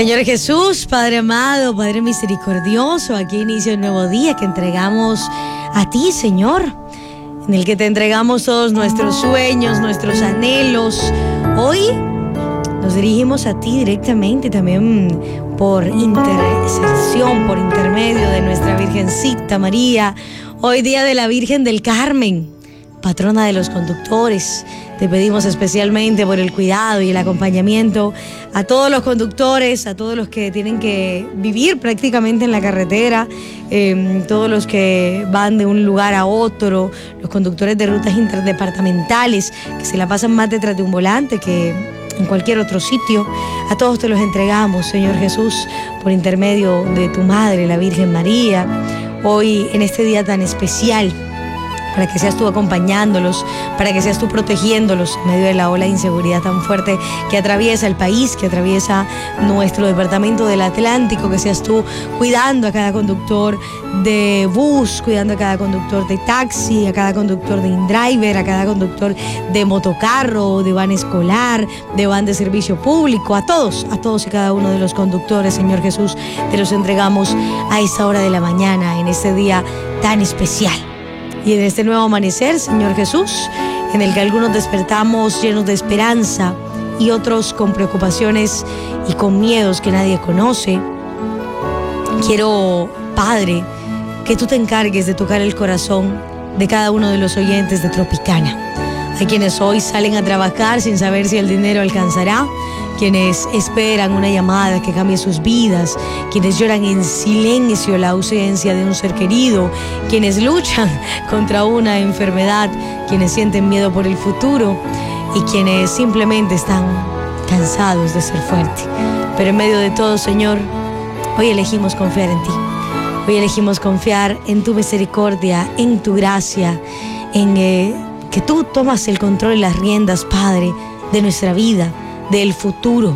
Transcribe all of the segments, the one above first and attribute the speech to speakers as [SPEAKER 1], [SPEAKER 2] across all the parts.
[SPEAKER 1] Señor Jesús, Padre amado, Padre misericordioso, aquí inicia un nuevo día que entregamos a ti, Señor, en el que te entregamos todos nuestros sueños, nuestros anhelos. Hoy nos dirigimos a ti directamente, también por intercesión, por intermedio de nuestra Virgencita María. Hoy día de la Virgen del Carmen, patrona de los conductores. Te pedimos especialmente por el cuidado y el acompañamiento a todos los conductores, a todos los que tienen que vivir prácticamente en la carretera, todos los que van de un lugar a otro, los conductores de rutas interdepartamentales que se la pasan más detrás de un volante que en cualquier otro sitio. A todos te los entregamos, Señor Jesús, por intermedio de tu Madre, la Virgen María, hoy en este día tan especial, para que seas tú acompañándolos, para que seas tú protegiéndolos en medio de la ola de inseguridad tan fuerte que atraviesa el país, que atraviesa nuestro departamento del Atlántico, que seas tú cuidando a cada conductor de bus, cuidando a cada conductor de taxi, a cada conductor de InDriver, a cada conductor de motocarro, de van escolar, de van de servicio público, a todos y cada uno de los conductores, Señor Jesús, te los entregamos a esta hora de la mañana, en este día tan especial. Y en este nuevo amanecer, Señor Jesús, en el que algunos despertamos llenos de esperanza y otros con preocupaciones y con miedos que nadie conoce, quiero, Padre, que tú te encargues de tocar el corazón de cada uno de los oyentes de Tropicana. Hay quienes hoy salen a trabajar sin saber si el dinero alcanzará, quienes esperan una llamada que cambie sus vidas, quienes lloran en silencio la ausencia de un ser querido, quienes luchan contra una enfermedad, quienes sienten miedo por el futuro y quienes simplemente están cansados de ser fuertes. Pero en medio de todo, Señor, hoy elegimos confiar en ti. Hoy elegimos confiar en tu misericordia, en tu gracia, en que tú tomas el control y las riendas, Padre, de nuestra vida, del futuro.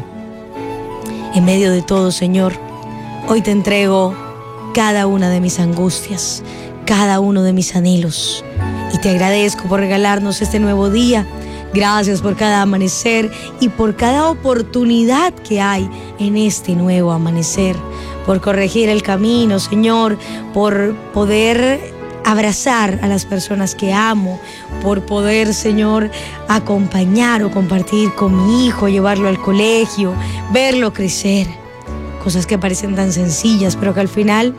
[SPEAKER 1] En medio de todo, Señor, hoy te entrego cada una de mis angustias, cada uno de mis anhelos, y te agradezco por regalarnos este nuevo día. Gracias por cada amanecer y por cada oportunidad que hay en este nuevo amanecer, por corregir el camino, Señor, por poder abrazar a las personas que amo, por poder, Señor, acompañar o compartir con mi hijo, llevarlo al colegio, verlo crecer. Cosas que parecen tan sencillas, pero que al final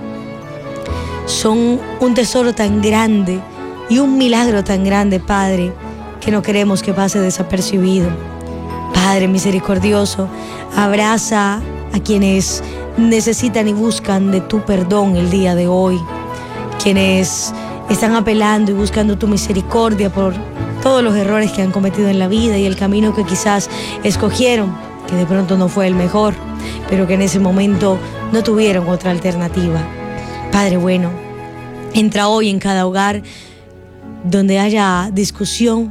[SPEAKER 1] son un tesoro tan grande y un milagro tan grande, Padre, que no queremos que pase desapercibido. Padre misericordioso, abraza a quienes necesitan y buscan de tu perdón el día de hoy, quienes están apelando y buscando tu misericordia por todos los errores que han cometido en la vida y el camino que quizás escogieron, que de pronto no fue el mejor, pero que en ese momento no tuvieron otra alternativa. Padre bueno, entra hoy en cada hogar donde haya discusión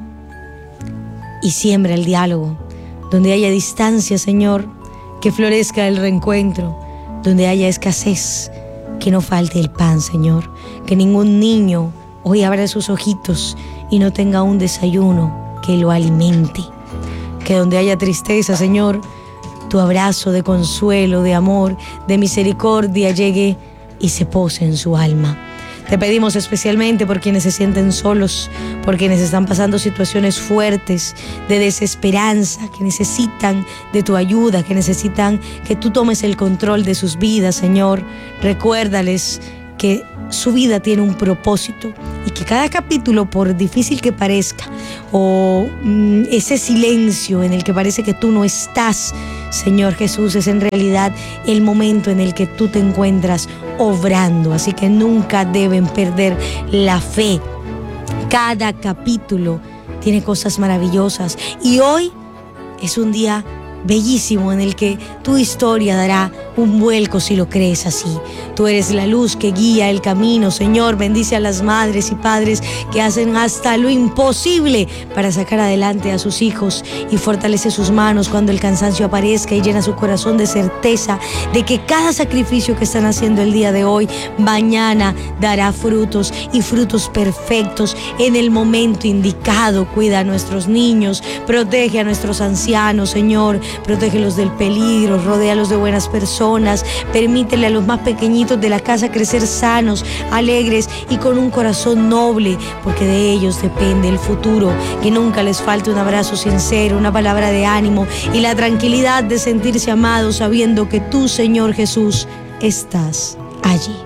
[SPEAKER 1] y siembra el diálogo, donde haya distancia, Señor, que florezca el reencuentro, donde haya escasez, que no falte el pan, Señor, que ningún niño hoy abra sus ojitos y no tenga un desayuno que lo alimente, que donde haya tristeza, Señor, tu abrazo de consuelo, de amor, de misericordia llegue y se pose en su alma. Te pedimos especialmente por quienes se sienten solos, por quienes están pasando situaciones fuertes de desesperanza, que necesitan de tu ayuda, que necesitan que tú tomes el control de sus vidas, Señor. Recuérdales que su vida tiene un propósito y que cada capítulo, por difícil que parezca, o ese silencio en el que parece que tú no estás, Señor Jesús, es en realidad el momento en el que tú te encuentras obrando. Así que nunca deben perder la fe. Cada capítulo tiene cosas maravillosas y hoy es un día bellísimo en el que tu historia dará un vuelco si lo crees así. Tú eres la luz que guía el camino, Señor. Bendice a las madres y padres que hacen hasta lo imposible para sacar adelante a sus hijos, y fortalece sus manos cuando el cansancio aparezca, y llena su corazón de certeza de que cada sacrificio que están haciendo el día de hoy, mañana dará frutos, y frutos perfectos en el momento indicado. Cuida a nuestros niños, protege a nuestros ancianos, Señor. Protégelos del peligro, rodéalos de buenas personas. Permítele a los más pequeñitos de la casa crecer sanos, alegres y con un corazón noble, porque de ellos depende el futuro. Que nunca les falte un abrazo sincero, una palabra de ánimo y la tranquilidad de sentirse amados, sabiendo que tú, Señor Jesús, estás allí.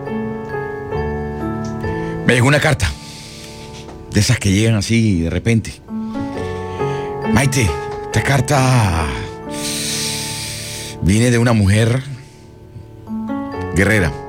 [SPEAKER 2] Me llegó una carta, de esas que llegan así de repente. Maite, esta carta viene de una mujer guerrera.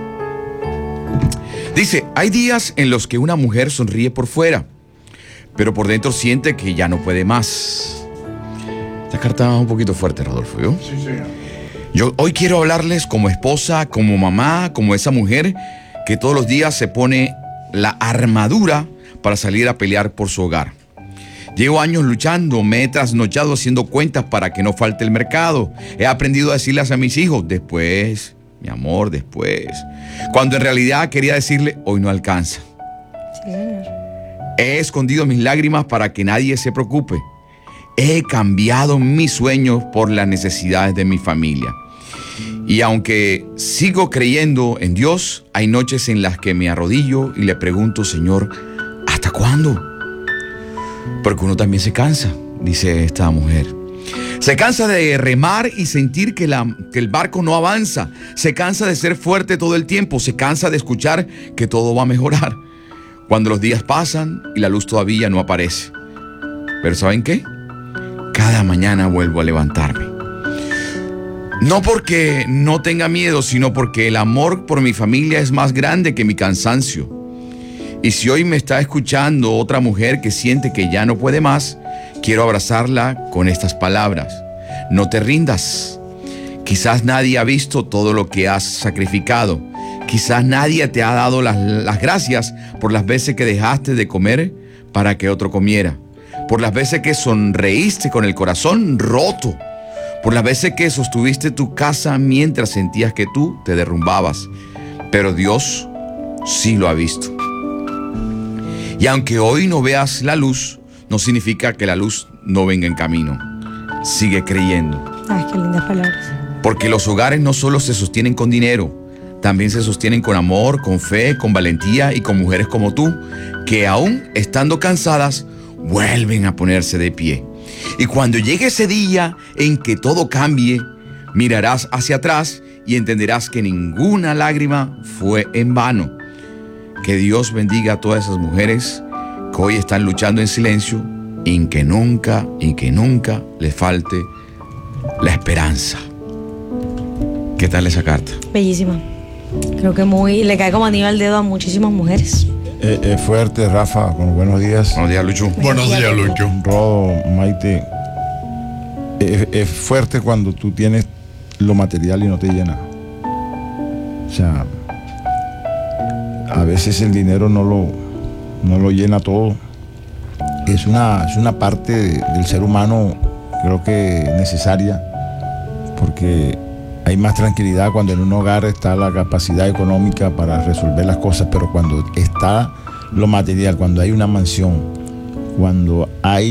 [SPEAKER 2] Dice: hay días en los que una mujer sonríe por fuera, pero por dentro siente que ya no puede más. Esta carta es un poquito fuerte, Rodolfo, ¿yo?
[SPEAKER 3] Sí, señor.
[SPEAKER 2] Yo hoy quiero hablarles como esposa, como mamá, como esa mujer que todos los días se pone la armadura para salir a pelear por su hogar. Llevo años luchando, me he trasnochado haciendo cuentas para que no falte el mercado. He aprendido a decirles a mis hijos: después, mi amor, después. Cuando en realidad quería decirle: hoy no alcanza.
[SPEAKER 1] Sí, Señor.
[SPEAKER 2] He escondido mis lágrimas para que nadie se preocupe. He cambiado mis sueños por las necesidades de mi familia. Y aunque sigo creyendo en Dios, hay noches en las que me arrodillo y le pregunto: Señor, ¿hasta cuándo? Porque uno también se cansa, dice esta mujer. Se cansa de remar y sentir que el barco no avanza. Se cansa de ser fuerte todo el tiempo. Se cansa de escuchar que todo va a mejorar cuando los días pasan y la luz todavía no aparece. Pero ¿saben qué? Cada mañana vuelvo a levantarme. No porque no tenga miedo, sino porque el amor por mi familia es más grande que mi cansancio. Y si hoy me está escuchando otra mujer que siente que ya no puede más, quiero abrazarla con estas palabras: no te rindas. Quizás nadie ha visto todo lo que has sacrificado. Quizás nadie te ha dado las gracias por las veces que dejaste de comer para que otro comiera, por las veces que sonreíste con el corazón roto, por las veces que sostuviste tu casa mientras sentías que tú te derrumbabas. Pero Dios sí lo ha visto. Y aunque hoy no veas la luz, no significa que la luz no venga en camino. Sigue creyendo.
[SPEAKER 1] Ay, qué lindas palabras.
[SPEAKER 2] Porque los hogares no solo se sostienen con dinero, también se sostienen con amor, con fe, con valentía y con mujeres como tú, que aún estando cansadas, vuelven a ponerse de pie. Y cuando llegue ese día en que todo cambie, mirarás hacia atrás y entenderás que ninguna lágrima fue en vano. Que Dios bendiga a todas esas mujeres que hoy están luchando en silencio y que nunca les falte la esperanza. ¿Qué tal esa carta?
[SPEAKER 1] Bellísima. Creo que le cae como anillo al dedo a muchísimas mujeres.
[SPEAKER 3] Es fuerte, Rafa, con buenos días.
[SPEAKER 2] Buenos días, Lucho.
[SPEAKER 4] Buenos días, Lucho.
[SPEAKER 3] Rodo, Maite. Es fuerte cuando tú tienes lo material y no te llena. O sea, a veces el dinero no lo llena todo. Es una parte del ser humano, creo que necesaria, porque hay más tranquilidad cuando en un hogar está la capacidad económica para resolver las cosas, pero cuando está lo material, cuando hay una mansión, cuando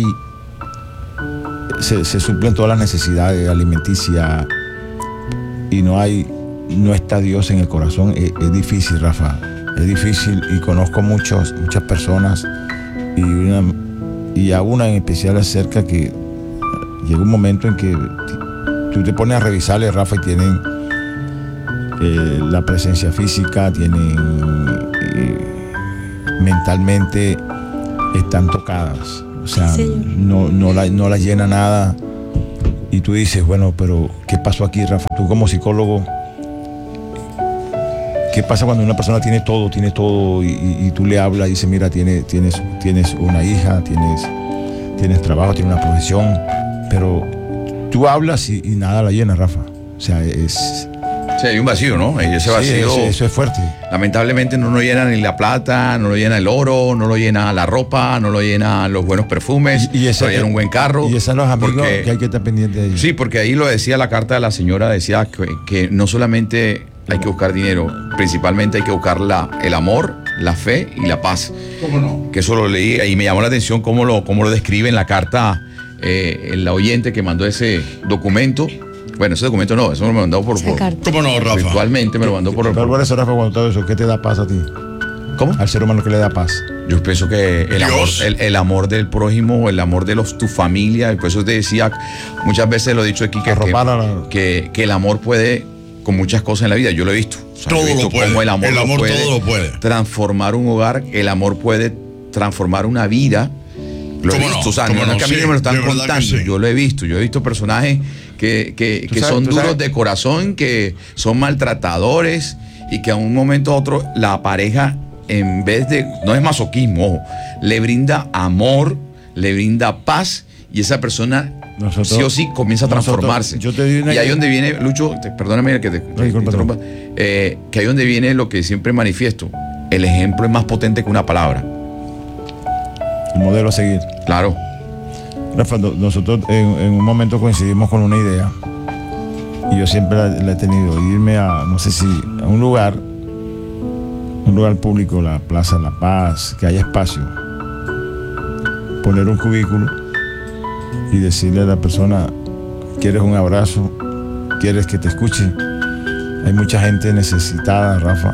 [SPEAKER 3] se suplen todas las necesidades alimenticias y no está Dios en el corazón, es difícil, Rafa. Es difícil, y conozco muchas personas y a una en especial acerca que llega un momento en que tú te pones a revisarle, Rafa, y tienen la presencia física, tienen mentalmente están tocadas. O sea,
[SPEAKER 1] Sí,
[SPEAKER 3] no la llena nada. Y tú dices, bueno, pero ¿qué pasó aquí, Rafa? Tú como psicólogo, ¿qué pasa cuando una persona tiene todo y tú le hablas y dices, mira, tienes una hija, tienes trabajo, tienes una profesión, pero tú hablas y nada la llena, Rafa? O sea, es...
[SPEAKER 2] Sí, hay un vacío, ¿no? Y ese vacío,
[SPEAKER 3] Sí, eso es fuerte.
[SPEAKER 2] lamentablemente, no lo llena ni la plata, no lo llena el oro, no lo llena la ropa, no lo llena los buenos perfumes, no lo llena un buen carro.
[SPEAKER 3] Y esos son los amigos
[SPEAKER 2] porque,
[SPEAKER 3] que hay que estar pendientes de ellos.
[SPEAKER 2] Sí, porque ahí lo decía la carta de la señora, decía que no solamente hay que buscar dinero, principalmente hay que buscar el amor, la fe y la paz.
[SPEAKER 4] ¿Cómo no?
[SPEAKER 2] Que eso lo leí y me llamó la atención cómo lo describe en la carta el oyente que mandó ese documento. Bueno, ese documento no, eso me lo mandó por
[SPEAKER 4] ¿Cómo no, Rafa?
[SPEAKER 2] virtualmente me lo mandó por
[SPEAKER 3] Pero por eso, Rafa, cuando todo eso, ¿qué te da paz a ti?
[SPEAKER 2] ¿Cómo?
[SPEAKER 3] Al ser humano, ¿qué le da paz?
[SPEAKER 2] Yo pienso que el amor del prójimo, el amor de tu familia, y por eso te decía, muchas veces lo he dicho aquí, que el amor puede con muchas cosas en la vida, yo lo he visto. O sea,
[SPEAKER 4] Todo
[SPEAKER 2] yo he visto
[SPEAKER 4] lo puede.
[SPEAKER 2] cómo el amor
[SPEAKER 4] todo lo puede.
[SPEAKER 2] transformar un hogar, el amor puede transformar una vida. Lo he
[SPEAKER 4] ¿Cómo
[SPEAKER 2] visto,
[SPEAKER 4] no?
[SPEAKER 2] o sea,
[SPEAKER 4] ¿Cómo
[SPEAKER 2] no es que a mí
[SPEAKER 4] sí,
[SPEAKER 2] no me lo están
[SPEAKER 4] de verdad que
[SPEAKER 2] contando,
[SPEAKER 4] sí.
[SPEAKER 2] yo lo he visto personajes que
[SPEAKER 3] ¿Tú sabes-
[SPEAKER 2] son
[SPEAKER 3] tú
[SPEAKER 2] duros
[SPEAKER 3] sabes?
[SPEAKER 2] de corazón, que son maltratadores y que a un momento a otro la pareja, en vez de, no es masoquismo, ojo, le brinda amor, le brinda paz y esa persona sí o sí comienza a transformarse.
[SPEAKER 3] yo te di una
[SPEAKER 2] y ahí
[SPEAKER 3] idea.
[SPEAKER 2] donde viene, Lucho, perdóname que te
[SPEAKER 3] disculpa,
[SPEAKER 2] interrumpa, que ahí donde viene lo que siempre manifiesto, el ejemplo es más potente que una palabra.
[SPEAKER 3] El modelo a seguir.
[SPEAKER 2] Claro.
[SPEAKER 3] Rafa, nosotros en un momento coincidimos con una idea y yo siempre la he tenido, irme a, no sé si, a un lugar público, la Plaza La Paz, que haya espacio, poner un cubículo y decirle a la persona, ¿quieres un abrazo? ¿Quieres que te escuche? Hay mucha gente necesitada, Rafa,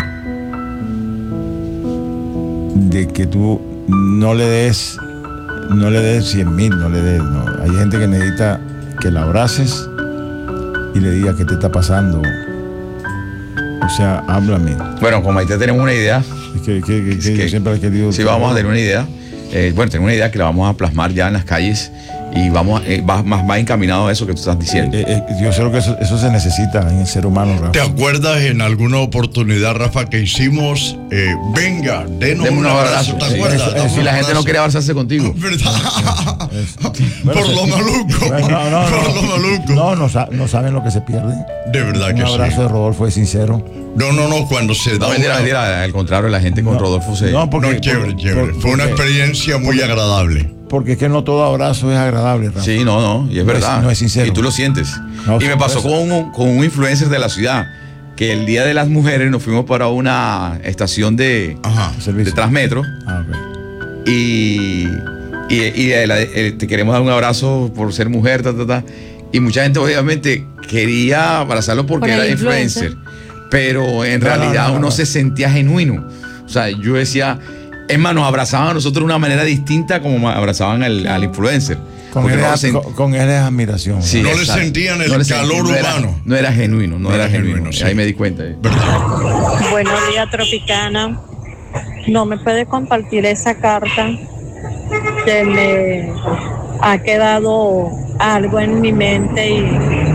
[SPEAKER 3] de que tú no le des 100,000, no. Hay gente que necesita que la abraces y le diga qué te está pasando. O sea, háblame.
[SPEAKER 2] Bueno, con Maite tenemos una idea.
[SPEAKER 3] Es que
[SPEAKER 2] que-
[SPEAKER 3] yo siempre he querido.
[SPEAKER 2] Sí, vamos a tener una idea. Tengo una idea que la vamos a plasmar ya en las calles y va encaminado a eso que tú estás diciendo.
[SPEAKER 3] Yo creo que eso se necesita en el ser humano, Rafa.
[SPEAKER 4] ¿Te acuerdas en alguna oportunidad, Rafa, que hicimos venga, denos
[SPEAKER 2] Deme
[SPEAKER 4] un abrazo? ¿Te
[SPEAKER 3] sí,
[SPEAKER 4] acuerdas?
[SPEAKER 3] eso,
[SPEAKER 4] Dame
[SPEAKER 2] Si
[SPEAKER 4] un
[SPEAKER 2] la gente no
[SPEAKER 4] abrazo.
[SPEAKER 2] quiere abrazarse contigo.
[SPEAKER 4] ¿Verdad?
[SPEAKER 3] Bueno,
[SPEAKER 4] Por lo maluco. Por lo maluco.
[SPEAKER 3] No saben lo que se pierde.
[SPEAKER 4] De verdad que
[SPEAKER 3] Un abrazo
[SPEAKER 4] sí.
[SPEAKER 3] de Rodolfo es sincero.
[SPEAKER 4] No, cuando se da
[SPEAKER 2] No, mentira, al contrario, la gente con
[SPEAKER 3] No,
[SPEAKER 2] Rodolfo se...
[SPEAKER 3] no, porque-
[SPEAKER 4] No, chévere. Fue una
[SPEAKER 3] porque-
[SPEAKER 4] experiencia muy agradable.
[SPEAKER 3] Porque es que no todo abrazo es agradable, Rafa.
[SPEAKER 2] Sí, no, y es
[SPEAKER 3] No es-
[SPEAKER 2] verdad.
[SPEAKER 3] no es sincero.
[SPEAKER 2] Y tú lo sientes.
[SPEAKER 3] No,
[SPEAKER 2] y me pasó
[SPEAKER 3] por
[SPEAKER 2] con un influencer de la ciudad, que el Día de las Mujeres nos fuimos para una estación de
[SPEAKER 4] Ajá.
[SPEAKER 3] Servicio.
[SPEAKER 2] Transmetro
[SPEAKER 3] Ah, ok.
[SPEAKER 2] y te queremos dar un abrazo por ser mujer, y mucha gente obviamente quería abrazarlo porque
[SPEAKER 1] Por el
[SPEAKER 2] era influencer, pero en realidad uno se sentía genuino. O sea, yo decía, es más, nos abrazaban a nosotros de una manera distinta como abrazaban al influencer.
[SPEAKER 3] Con
[SPEAKER 2] Porque
[SPEAKER 3] él,
[SPEAKER 2] no
[SPEAKER 3] es,
[SPEAKER 2] sent-
[SPEAKER 3] con él es admiración.
[SPEAKER 2] Sí,
[SPEAKER 4] No le
[SPEAKER 2] exacto.
[SPEAKER 4] sentían el
[SPEAKER 2] le
[SPEAKER 4] calor
[SPEAKER 2] no era-
[SPEAKER 4] humano.
[SPEAKER 2] no era genuino, no era genuino.
[SPEAKER 4] sí.
[SPEAKER 2] Ahí me di cuenta.
[SPEAKER 5] Buenos días, Tropicana. No me puede compartir esa carta que me ha quedado algo en mi mente y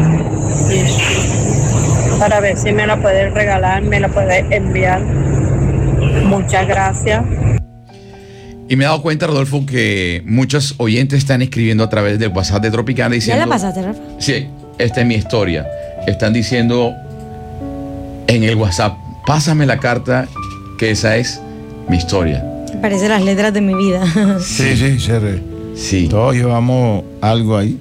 [SPEAKER 5] para ver si me la puede regalar, me la puede enviar. Muchas gracias.
[SPEAKER 2] Y me he dado cuenta, Rodolfo, que muchos oyentes están escribiendo a través del WhatsApp de Tropicana
[SPEAKER 1] ¿Ya
[SPEAKER 2] diciendo...
[SPEAKER 1] la pasaste, Rafa?
[SPEAKER 2] Sí, esta es mi historia. Están diciendo en el WhatsApp, pásame la carta, que esa es mi historia.
[SPEAKER 1] Parece las letras de mi vida.
[SPEAKER 3] Sí, Sherry.
[SPEAKER 2] Sí.
[SPEAKER 3] Todos llevamos algo ahí.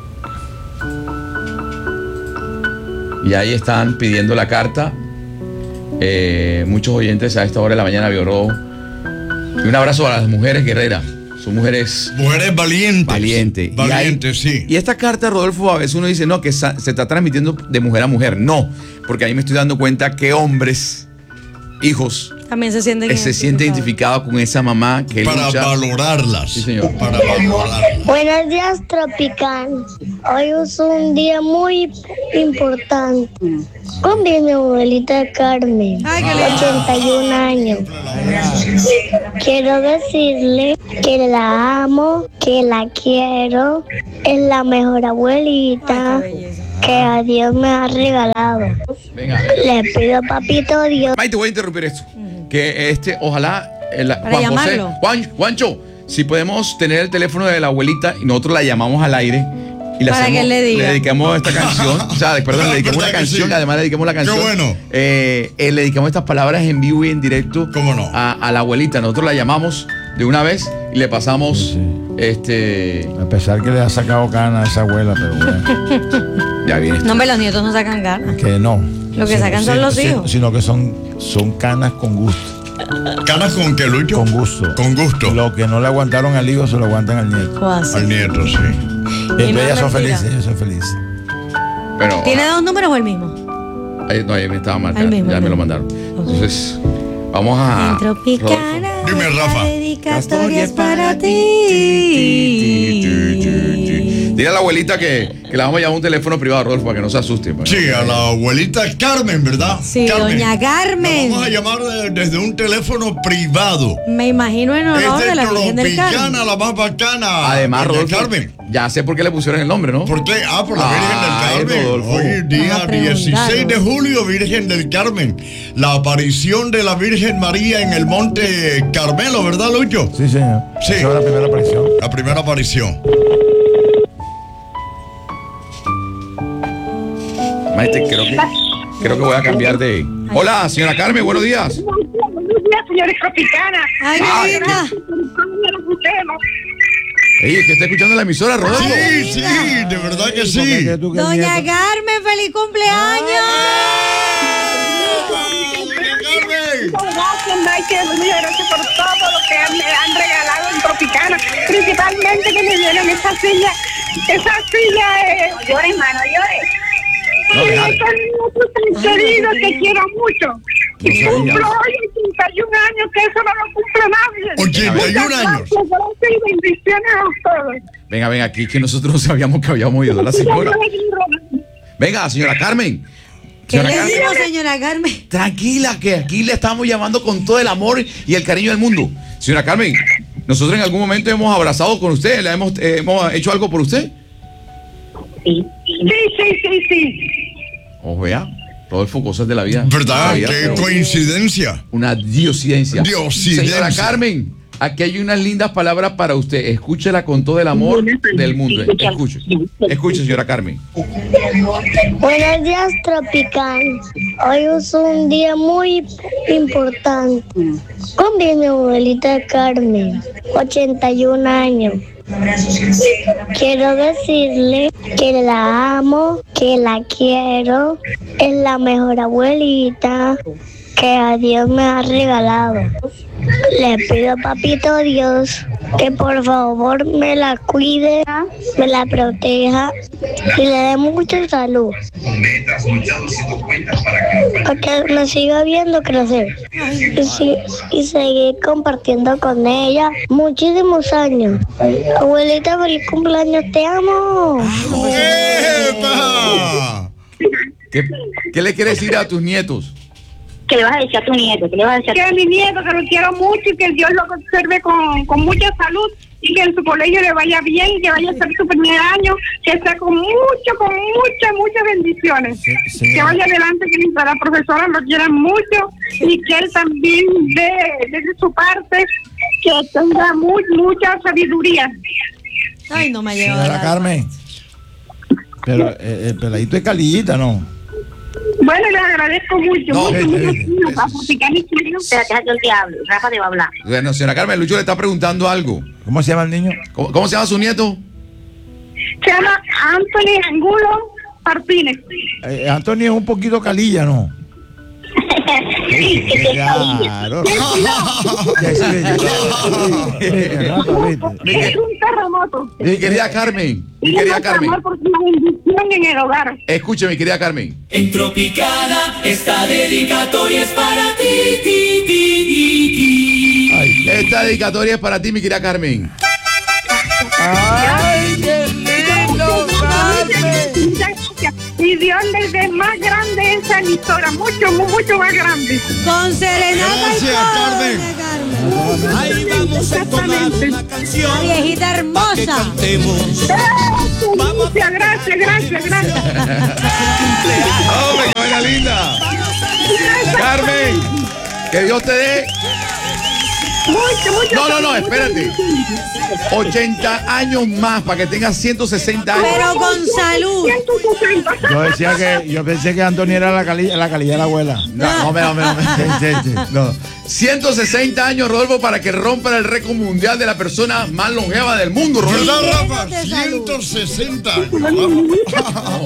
[SPEAKER 2] Y ahí están pidiendo la carta. Muchos oyentes a esta hora de la mañana, Biorro. Y un abrazo a las mujeres guerreras. Son mujeres
[SPEAKER 4] Mujeres valientes.
[SPEAKER 2] valientes.
[SPEAKER 4] Valientes, sí.
[SPEAKER 2] Y esta carta, Rodolfo, a veces uno dice, no, que se está transmitiendo de mujer a mujer. No, porque ahí me estoy dando cuenta que hombres, hijos,
[SPEAKER 1] También se sienten
[SPEAKER 2] se siente identificado con esa mamá que
[SPEAKER 4] Para
[SPEAKER 2] lucha.
[SPEAKER 4] valorarlas.
[SPEAKER 2] Sí, señor.
[SPEAKER 4] Para valorarlas.
[SPEAKER 6] Buenos días, Tropicanos. Hoy es un día muy importante. Con mi abuelita Carmen,
[SPEAKER 1] Ay, qué lindo.
[SPEAKER 6] 81 años. Quiero decirle que la amo, que la quiero. Es la mejor abuelita
[SPEAKER 1] Ay, qué belleza.
[SPEAKER 6] que a Dios me ha regalado.
[SPEAKER 2] Venga.
[SPEAKER 6] Le pido, papito Dios.
[SPEAKER 2] Maite, voy a interrumpir esto. Que ojalá,
[SPEAKER 1] Para llamarlo.
[SPEAKER 2] Juancho, si podemos tener el teléfono de la abuelita y nosotros la llamamos al aire Y
[SPEAKER 1] Para que él le diga.
[SPEAKER 2] le dedicamos esta canción, o sea, perdón, le dedicamos una
[SPEAKER 4] ¿Verdad que
[SPEAKER 2] canción,
[SPEAKER 4] sí?
[SPEAKER 2] además le dedicamos la canción.
[SPEAKER 4] Qué bueno.
[SPEAKER 2] Le dedicamos estas palabras en vivo y en directo.
[SPEAKER 4] ¿Cómo no?
[SPEAKER 2] A la abuelita. Nosotros la llamamos de una vez y le pasamos,
[SPEAKER 3] A pesar que le ha sacado cana a esa abuela, pero bueno,
[SPEAKER 2] ya viene.
[SPEAKER 1] No, hombre, los nietos no sacan ganas.
[SPEAKER 3] que no.
[SPEAKER 1] Lo que sacan son los hijos.
[SPEAKER 3] Sino que son canas con gusto.
[SPEAKER 4] ¿Canas con qué, Lucho?
[SPEAKER 3] Con gusto.
[SPEAKER 4] Con gusto.
[SPEAKER 3] Lo que no le aguantaron al hijo se lo aguantan al nieto.
[SPEAKER 1] O así.
[SPEAKER 4] Al nieto, sí.
[SPEAKER 3] Y
[SPEAKER 1] no
[SPEAKER 3] ellas
[SPEAKER 1] es
[SPEAKER 3] son
[SPEAKER 1] mentira.
[SPEAKER 3] felices, ellas son felices.
[SPEAKER 2] Pero,
[SPEAKER 1] ¿Tiene dos números o el mismo?
[SPEAKER 2] no, ahí me estaba mal.
[SPEAKER 1] Al mismo,
[SPEAKER 2] ya
[SPEAKER 1] al
[SPEAKER 2] me lo
[SPEAKER 1] mismo.
[SPEAKER 2] mandaron. Entonces, vamos a.
[SPEAKER 1] En Tropicana.
[SPEAKER 4] Dime, Rafa.
[SPEAKER 1] Dedicatorias para ti.
[SPEAKER 2] Dile a la abuelita que la vamos a llamar a un teléfono privado, Rodolfo, para que no se asuste. pues.
[SPEAKER 4] Sí, a la abuelita Carmen, ¿verdad?
[SPEAKER 1] Sí, doña Carmen.
[SPEAKER 4] La vamos a llamar desde un teléfono privado.
[SPEAKER 1] Me imagino en honor
[SPEAKER 4] Es
[SPEAKER 1] de
[SPEAKER 4] de
[SPEAKER 1] la Virgen del Carmen.
[SPEAKER 4] Tropicana, la más bacana.
[SPEAKER 2] Además,
[SPEAKER 4] doña
[SPEAKER 2] Rodolfo,
[SPEAKER 4] Carmen.
[SPEAKER 2] ya sé por qué le pusieron el nombre, ¿no?
[SPEAKER 4] ¿Por qué? Ah, por la
[SPEAKER 2] Ay,
[SPEAKER 4] Virgen del Carmen.
[SPEAKER 2] Rodolfo.
[SPEAKER 4] Hoy
[SPEAKER 1] Vamos
[SPEAKER 4] día
[SPEAKER 1] a preguntar,
[SPEAKER 4] 16 de
[SPEAKER 1] Rodolfo.
[SPEAKER 4] julio, Virgen del Carmen. La aparición de la Virgen María en el Monte Carmelo, ¿verdad, Lucho?
[SPEAKER 3] Sí, señor.
[SPEAKER 4] Sí.
[SPEAKER 3] Esa fue la primera aparición.
[SPEAKER 4] La primera aparición.
[SPEAKER 2] Maite, creo que voy a cambiar de. Hola, señora Carmen, buenos días.
[SPEAKER 5] Buenos días, señores Tropicana.
[SPEAKER 1] Ay,
[SPEAKER 2] Ay,
[SPEAKER 1] qué linda.
[SPEAKER 2] Ey, es que está escuchando la emisora, Rodolfo.
[SPEAKER 4] Sí, sí, de verdad que
[SPEAKER 3] ¿Por qué
[SPEAKER 4] sí.
[SPEAKER 3] crees tú que el
[SPEAKER 1] Doña
[SPEAKER 3] nieto-
[SPEAKER 1] Carmen, feliz cumpleaños.
[SPEAKER 4] Doña Carmen.
[SPEAKER 5] Gracias, Michael. Muchas gracias por todo lo que me han regalado en Tropicana. Principalmente que me dieron esa silla. Esa silla No llores, mano, llores.
[SPEAKER 2] No, dejar.
[SPEAKER 5] Tan querido que quiero mucho.
[SPEAKER 2] No
[SPEAKER 5] Y
[SPEAKER 2] sabía.
[SPEAKER 5] cumplo hoy 81 años, que eso no lo cumple nadie.
[SPEAKER 4] 81
[SPEAKER 5] Muchas
[SPEAKER 4] años.
[SPEAKER 5] gracias, gracias y bendiciones a ustedes.
[SPEAKER 2] Venga, aquí que nosotros no sabíamos que habíamos ido la señora. Venga, señora Carmen.
[SPEAKER 1] ¿Qué
[SPEAKER 2] Señora
[SPEAKER 1] le
[SPEAKER 2] Carmen,
[SPEAKER 1] digo, señora Carmen?
[SPEAKER 2] tranquila, que aquí le estamos llamando con todo el amor y el cariño del mundo. Señora Carmen, nosotros en algún momento hemos abrazado con usted, le hemos hecho algo por usted.
[SPEAKER 5] Sí.
[SPEAKER 2] O vea, Rodolfo, cosas de la vida.
[SPEAKER 4] ¿Verdad?
[SPEAKER 2] Sabía,
[SPEAKER 4] Qué
[SPEAKER 2] pero
[SPEAKER 4] coincidencia.
[SPEAKER 2] una diosidencia.
[SPEAKER 4] Diosidencia.
[SPEAKER 2] Señora Carmen, aquí hay unas lindas palabras para usted. Escúchela con todo el amor del mundo. Escuche, señora Carmen.
[SPEAKER 6] Buenos días, Tropical. Hoy es un día muy importante. Cumple mi abuelita Carmen, 81 años. Quiero decirle que la amo, que la quiero. Es la mejor abuelita que a Dios me ha regalado. Le pido, papito Dios, que por favor me la cuide, me la proteja y le dé mucha salud. Para que me siga viendo crecer y seguir compartiendo con ella muchísimos años. Abuelita, feliz cumpleaños, te amo.
[SPEAKER 4] ¡Epa!
[SPEAKER 2] ¿Qué le quieres decir a tus nietos?
[SPEAKER 7] ¿Qué le vas a decir a tu nieto? ¿Qué le vas a decir a
[SPEAKER 5] Que a mi nieto, que lo quiero mucho y que Dios lo conserve con mucha salud y que en su colegio le vaya bien, que vaya a hacer su primer año, que esté con muchas bendiciones.
[SPEAKER 3] Sí.
[SPEAKER 5] Que vaya adelante, que la profesora lo quiera mucho y que él también de su parte, que tenga mucha sabiduría.
[SPEAKER 1] Ay, no me ha llegado
[SPEAKER 3] Señora
[SPEAKER 1] la-
[SPEAKER 3] Carmen. Pero el peladito es calillita, ¿no?
[SPEAKER 5] Bueno, le agradezco mucho,
[SPEAKER 2] No,
[SPEAKER 5] mucho, a Tropicana y Chile.
[SPEAKER 7] Espérate, deja que yo te hable. Rafa te va a hablar.
[SPEAKER 2] Bueno, señora Carmen, Lucho le está preguntando algo.
[SPEAKER 3] ¿Cómo se llama el niño?
[SPEAKER 2] ¿Cómo se llama su nieto?
[SPEAKER 5] Se llama Anthony Angulo Martínez.
[SPEAKER 3] Antonio es un poquito calilla, ¿no? Claro. Ya sí,
[SPEAKER 5] Es un terremoto.
[SPEAKER 2] Mi querida Carmen, mi querida Carmen.
[SPEAKER 5] Amor, porque una bendición en el hogar.
[SPEAKER 2] Escuche, mi querida Carmen.
[SPEAKER 8] En Tropicana esta dedicatoria es para ti, ti, ti, ti, ti.
[SPEAKER 3] Ay,
[SPEAKER 2] Esta dedicatoria es para ti, mi querida Carmen.
[SPEAKER 3] ay, qué lindo, Carmen.
[SPEAKER 5] Muchas gracias. Y Dios les dé más grande esa emisora, mucho más grande.
[SPEAKER 1] Con serenata y
[SPEAKER 4] Gracias,
[SPEAKER 1] todo,
[SPEAKER 4] Carmen.
[SPEAKER 1] doña Carmen.
[SPEAKER 8] Ahí vamos a entonar una canción
[SPEAKER 1] La viejita
[SPEAKER 8] que
[SPEAKER 1] hermosa.
[SPEAKER 8] cantemos.
[SPEAKER 5] Gracias.
[SPEAKER 2] ¡Hombre, qué vaina linda! Carmen, que Dios te dé No, espérate. 80 años más para que tengas 160 años.
[SPEAKER 1] Pero con salud.
[SPEAKER 3] Yo pensé que Antonio era la calidad de la abuela.
[SPEAKER 2] No. 160 años, Rodolfo, para que rompa el récord mundial de la persona más longeva del mundo, Rodolfo.
[SPEAKER 4] ¿Verdad, Rafa?
[SPEAKER 1] De salud.
[SPEAKER 4] 160.